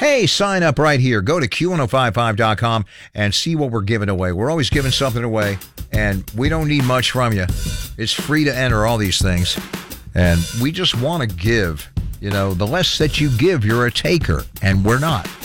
Hey, sign up right here. Go to Q1055.com and see what we're giving away. We're always giving something away, and we don't need much from you. It's free to enter all these things, and we just want to give. You know, the less that you give, you're a taker, and we're not.